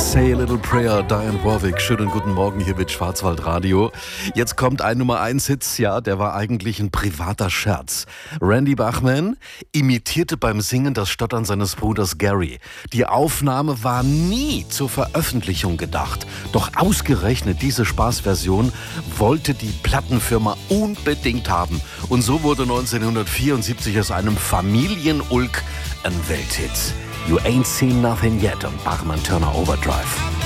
Say a Little Prayer, Diane Warwick. Schönen guten Morgen, hier mit Schwarzwaldradio. Jetzt kommt ein Nummer-1-Hit, ja, der war eigentlich ein privater Scherz. Randy Bachman imitierte beim Singen das Stottern seines Bruders Gary. Die Aufnahme war nie zur Veröffentlichung gedacht. Doch ausgerechnet diese Spaßversion wollte die Plattenfirma unbedingt haben. Und so wurde 1974 aus einem Familienulk ein Welthit. You Ain't Seen Nothing Yet on Bachman Turner Overdrive.